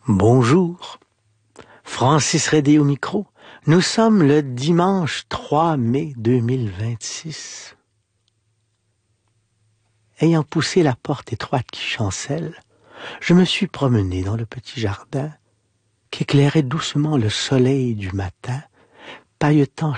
Bonjour, Francis Redé au micro. Nous sommes le dimanche 3 mai 2026. Ayant poussé la porte étroite qui chancelle, je me suis promené dans le petit jardin qu'éclairait doucement le soleil du matin, pailletant